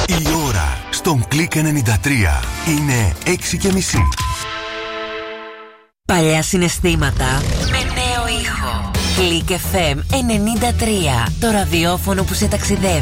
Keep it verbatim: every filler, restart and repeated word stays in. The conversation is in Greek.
Η ώρα στον Click ενενήντα τρία είναι έξι και μισή. Παλιά συναισθήματα με νέο ήχο. Click εφ εμ ενενήντα τρία. Το ραδιόφωνο που σε ταξιδεύει.